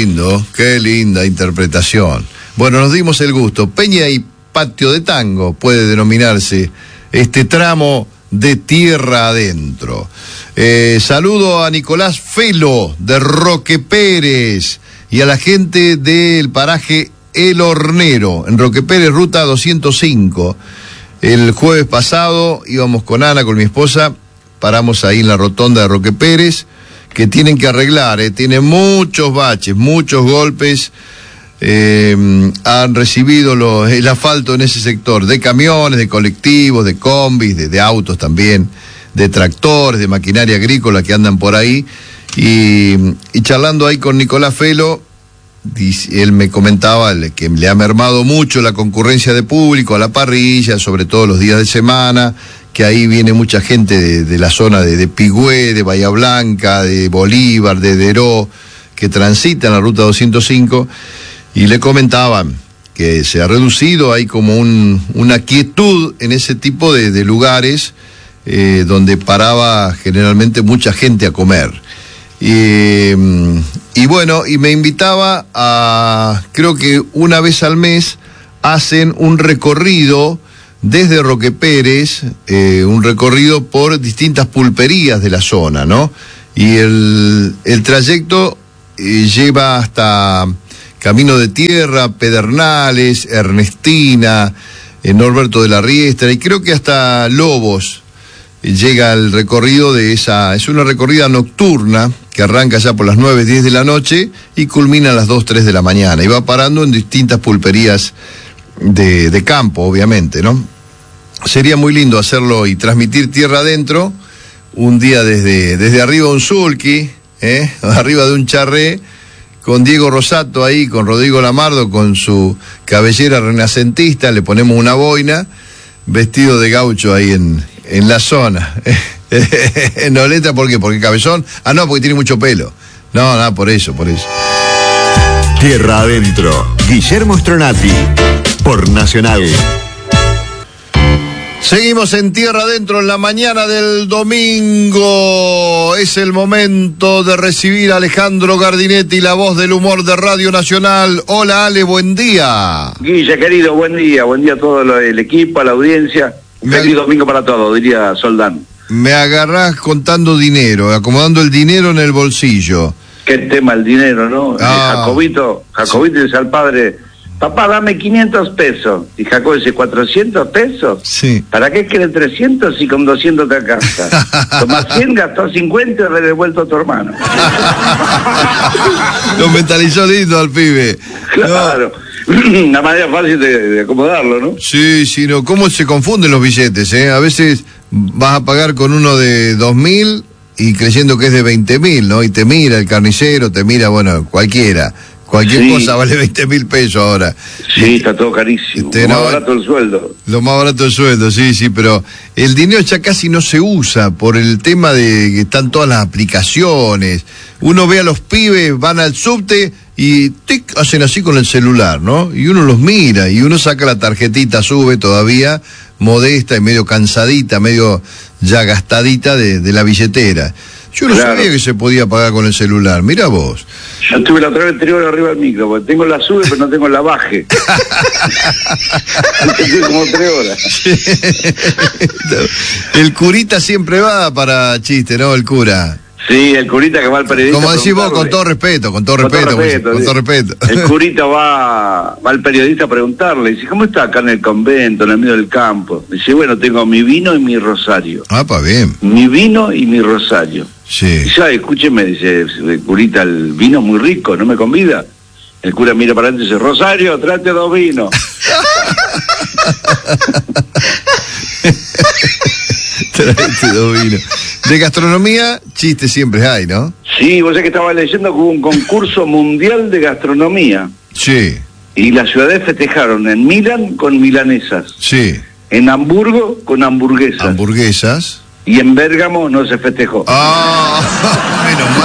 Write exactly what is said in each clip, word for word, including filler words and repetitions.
lindo, qué linda interpretación. Bueno, nos dimos el gusto. Peña y Patio de Tango puede denominarse este tramo de tierra adentro. Eh, saludo a Nicolás Felo de Roque Pérez y a la gente del paraje El Hornero, en Roque Pérez, ruta doscientos cinco. El jueves pasado íbamos con Ana, con mi esposa, paramos ahí en la rotonda de Roque Pérez, que tienen que arreglar, eh, tienen muchos baches, muchos golpes. Eh, han recibido los, el asfalto en ese sector, de camiones, de colectivos, de combis, de, de autos también, de tractores, de maquinaria agrícola que andan por ahí, y, y charlando ahí con Nicolás Felo, él me comentaba que le ha mermado mucho la concurrencia de público a la parrilla, sobre todo los días de semana, que ahí viene mucha gente de, de la zona de, de Pigüé, de Bahía Blanca, de Bolívar, de Deró, que transitan la ruta doscientos cinco, y le comentaban que se ha reducido, hay como un, una quietud en ese tipo de, de lugares eh, donde paraba generalmente mucha gente a comer. Y, y bueno, y me invitaba a, creo que una vez al mes, hacen un recorrido desde Roque Pérez, eh, un recorrido por distintas pulperías de la zona, ¿no? Y el, el trayecto eh, lleva hasta Camino de Tierra, Pedernales, Ernestina, eh, Norberto de la Riestra, y creo que hasta Lobos eh, llega el recorrido de esa, es una recorrida nocturna que arranca ya por las nueve, diez de la noche y culmina a las dos, tres de la mañana, y va parando en distintas pulperías de, de campo, obviamente, ¿no? Sería muy lindo hacerlo y transmitir tierra adentro, un día desde, desde arriba de un sulky, ¿eh? Arriba de un charré, con Diego Rosato ahí, con Rodrigo Lamardo, con su cabellera renacentista, le ponemos una boina, vestido de gaucho ahí en, en la zona. En Oleta, ¿por qué? Porque cabezón. Ah, no, porque tiene mucho pelo. No, no, por eso, por eso. Tierra Adentro, Guillermo Stronati, por Nacional. Seguimos en Tierra Adentro en la mañana del domingo. Es el momento de recibir a Alejandro Gardinetti, la voz del humor de Radio Nacional. Hola, Ale, buen día. Guilla, querido, buen día. Buen día a todo lo, el equipo, a la audiencia. Me Feliz ag- domingo para todos, diría Soldán. Me agarrás contando dinero, acomodando el dinero en el bolsillo. Qué tema el dinero, ¿no? Ah. Eh, Jacobito, Jacobito dice al padre, papá, dame quinientos pesos. Y Jacob dice, ¿cuatrocientos pesos? Sí. ¿Para qué quiere trescientos si con doscientos te alcanza? Tomás cien, gastó cincuenta y le he devuelto a tu hermano. Lo mentalizó lindo al pibe. Claro. No. Una manera fácil de, de acomodarlo, ¿no? Sí, sí, no. ¿Cómo se confunden los billetes, eh? A veces vas a pagar con uno de dos mil y creyendo que es de veinte mil, ¿no? Y te mira el carnicero, te mira, bueno, cualquiera. Cualquier Sí. cosa vale veinte mil pesos ahora. Sí, Y- está todo carísimo. Este, Más no, barato el sueldo. Lo más barato el sueldo, sí, sí, pero el dinero ya casi no se usa por el tema de que están todas las aplicaciones. Uno ve a los pibes, van al subte y tic, hacen así con el celular, ¿no? Y uno los mira y uno saca la tarjetita, sube todavía, modesta y medio cansadita, medio ya gastadita de, de la billetera. Yo no Claro. sabía que se podía pagar con el celular, mira vos. Yo estuve la otra vez anterior arriba del micro, porque tengo la sube pero no tengo la baje. Estuve como tres horas. El curita siempre va para chiste, ¿no? El cura. Sí, el curita que va al periodista. Como a decís vos, con preguntarle. todo respeto, con todo Con todo respeto, respeto, con sí. todo respeto. El curita va, va al periodista a preguntarle, dice, ¿cómo está acá en el convento, en el medio del campo? Dice, bueno, tengo mi vino y mi rosario. Ah, pa' bien. Mi vino y mi rosario. Sí. Dice, ay, escúcheme, dice el curita, el vino es muy rico, ¿no me convida? El cura mira para adentro y dice, Rosario, trate dos vinos. Traete dos vinos. De gastronomía, chistes siempre hay, ¿no? Sí, vos sabés que estaba leyendo que hubo un concurso mundial de gastronomía Sí, y las ciudades festejaron en Milán con milanesas, sí. en Hamburgo con hamburguesas Hamburguesas. y en Bérgamo no se festejó. Ah, menos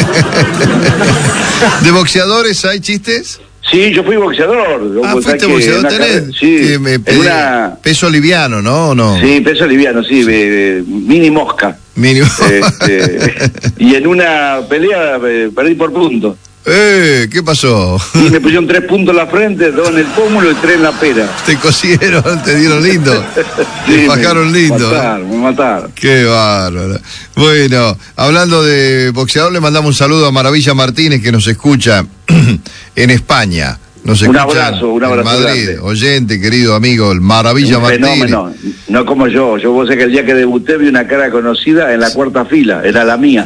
mal. ¿De boxeadores hay chistes? Sí, yo fui boxeador. Ah, Vos sabés fuiste que boxeador, en la tenés. carrera- Sí, que me en pedí- una... Peso liviano, ¿no? ¿O no? Sí, peso liviano, sí, eh, mini mosca. Mínimo. Este, y en una pelea eh, perdí por punto. Eh, ¿qué pasó? Y me pusieron tres puntos en la frente, dos en el pómulo y tres en la pera. Te cosieron, te dieron lindo. Sí, te fajaron me lindo. Mataron, me mataron. Qué bárbaro. Bueno, hablando de boxeador, le mandamos un saludo a Maravilla Martínez, que nos escucha en España. Nos Un escucha abrazo, un en abrazo Madrid. grande. Oyente, querido amigo, el Maravilla Un Martínez. fenómeno, no como yo. Yo vos sé que el día que debuté vi una cara conocida en la cuarta fila, era la mía.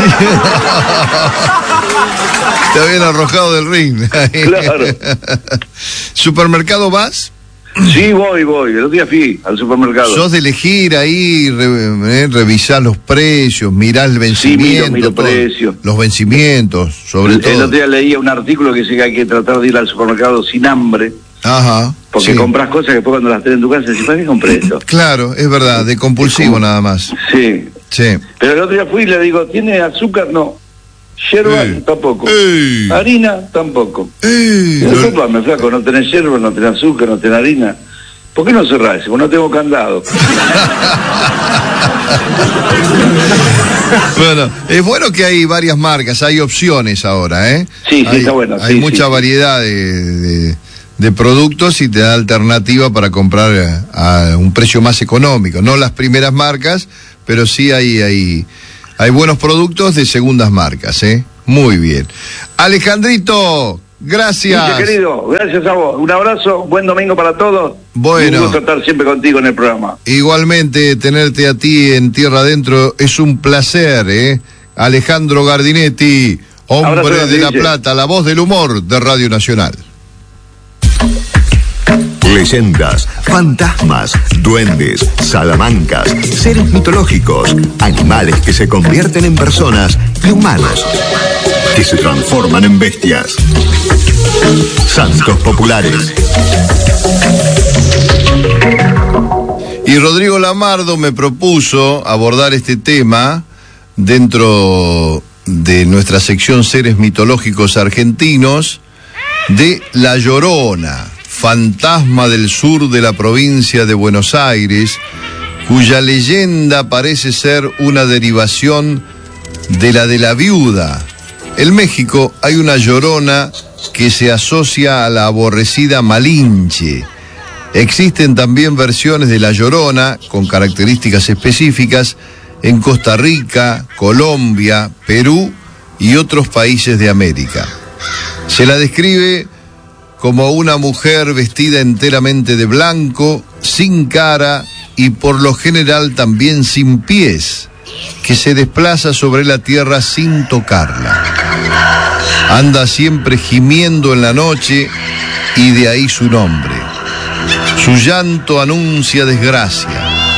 Te habían arrojado del ring. Claro. ¿Supermercado vas? Sí, voy, voy. El otro día fui al supermercado. ¿Sos de elegir ahí, re, eh, revisar los precios, mirar el vencimiento? Sí, miro, miro todo, precios. Los vencimientos, sobre el, todo. El otro día leía un artículo que dice que hay que tratar de ir al supermercado sin hambre. Ajá. Porque sí. compras cosas que después cuando las tenés en tu casa decís, ¿para qué compré esto? Claro, es verdad, de compulsivo como... nada más. Sí. Sí. Pero el otro día fui y le digo, ¿tiene azúcar? No. Yerba, Ey. tampoco. Ey. Harina, tampoco. Ey, lo... Disculpame, flaco, no tenés yerba, no tenés azúcar, no tenés harina. ¿Por qué no cerrás? Porque no tengo candado. Bueno, es bueno que hay varias marcas, hay opciones ahora, ¿eh? Sí, sí, hay, está bueno. Hay sí, mucha sí. variedad de, de, de productos y te da alternativa para comprar a, a un precio más económico. No las primeras marcas, pero sí hay, hay, hay buenos productos de segundas marcas, ¿eh? Muy bien. Alejandrito, gracias. Mucho querido, gracias a vos. Un abrazo, buen domingo para todos. Bueno. Un gusto estar siempre contigo en el programa. Igualmente, tenerte a ti en Tierra Adentro es un placer, ¿eh? Alejandro Gardinetti, hombre Abrazo, de La Guille. Plata, la voz del humor de Radio Nacional. Leyendas, fantasmas, duendes, salamancas, seres mitológicos, animales que se convierten en personas y humanos que se transforman en bestias. Santos populares. Y Rodrigo Lamardo me propuso abordar este tema dentro de nuestra sección Seres Mitológicos Argentinos de La Llorona, fantasma del sur de la provincia de Buenos Aires, cuya leyenda parece ser una derivación de la de la viuda. En México hay una Llorona que se asocia a la aborrecida Malinche. Existen también versiones de La Llorona con características específicas en Costa Rica, Colombia, Perú y otros países de América. Se la describe como una mujer vestida enteramente de blanco, sin cara y por lo general también sin pies, que se desplaza sobre la tierra sin tocarla. Anda siempre gimiendo en la noche y de ahí su nombre. Su llanto anuncia desgracia.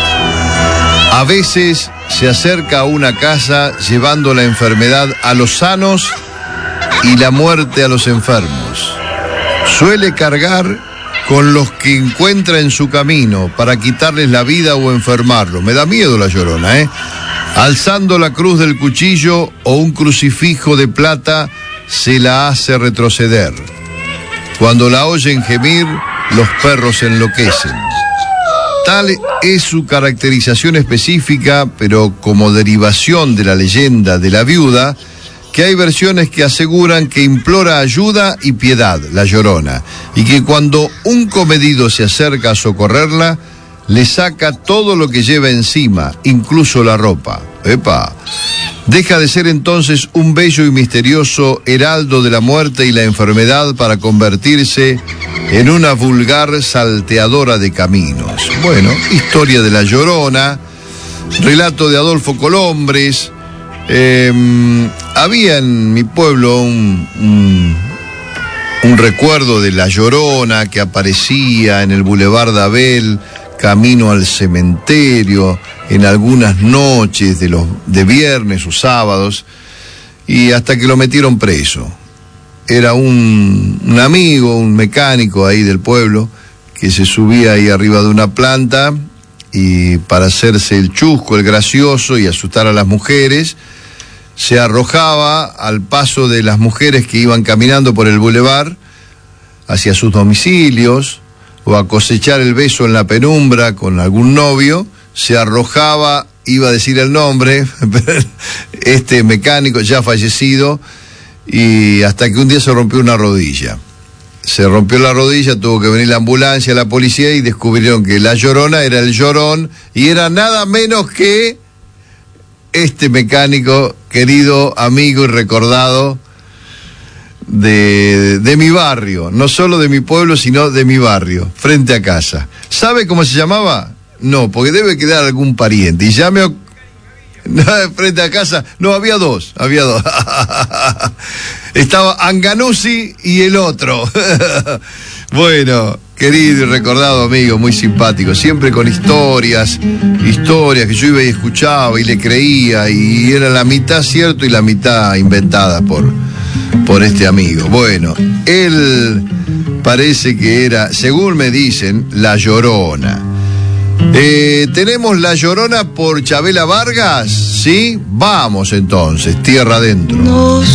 A veces se acerca a una casa llevando la enfermedad a los sanos y la muerte a los enfermos. Suele cargar con los que encuentra en su camino para quitarles la vida o enfermarlos. Me da miedo la Llorona, ¿eh? Alzando la cruz del cuchillo o un crucifijo de plata, se la hace retroceder. Cuando la oyen gemir, los perros enloquecen. Tal es su caracterización específica, pero como derivación de la leyenda de la viuda, que hay versiones que aseguran que implora ayuda y piedad, la Llorona, y que cuando un comedido se acerca a socorrerla, le saca todo lo que lleva encima, incluso la ropa. ¡Epa! Deja de ser entonces un bello y misterioso heraldo de la muerte y la enfermedad para convertirse en una vulgar salteadora de caminos. Bueno, historia de la Llorona, relato de Adolfo Colombres. Eh, había en mi pueblo un, un, un recuerdo de la Llorona que aparecía en el Boulevard de Abel, camino al cementerio, en algunas noches de los de viernes o sábados, y hasta que lo metieron preso. Era un, un amigo, un mecánico ahí del pueblo, que se subía ahí arriba de una planta y para hacerse el chusco, el gracioso y asustar a las mujeres, se arrojaba al paso de las mujeres que iban caminando por el bulevar hacia sus domicilios o a cosechar el beso en la penumbra con algún novio. Se arrojaba, iba a decir el nombre, este mecánico ya fallecido, y hasta que un día se rompió una rodilla. Se rompió la rodilla, tuvo que venir la ambulancia, la policía, y descubrieron que la Llorona era el Llorón, y era nada menos que este mecánico, querido amigo y recordado de, de mi barrio, no solo de mi pueblo, sino de mi barrio, frente a casa. ¿Sabe cómo se llamaba? No, porque debe quedar algún pariente, y ya me... No, frente a casa, no, había dos, había dos. Estaba Anganuzzi y el otro. Bueno, querido y recordado amigo, muy simpático, siempre con historias, historias que yo iba y escuchaba y le creía, y era la mitad cierto y la mitad inventada por, por este amigo. Bueno, él parece que era, según me dicen, la Llorona. Eh, tenemos La Llorona por Chabela Vargas, ¿sí? Vamos entonces, tierra adentro. No.